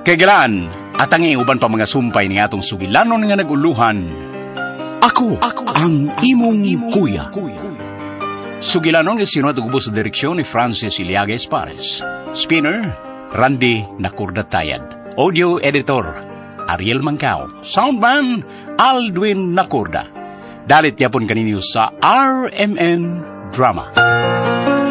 Kagalaan, at ang uban pa mga sumpay ni atong sugilanon nga naguluhan. Ako ang imong kuya. Sugilanon nga sino at ubos sa direksyon ni Francis Iliagues Pares. Spinner, Randy Nakurdatayad. Audio editor, Ariel Mancao. Soundman, Aldwin Nakurda. Dalit yapon kaninyo sa RMN Drama.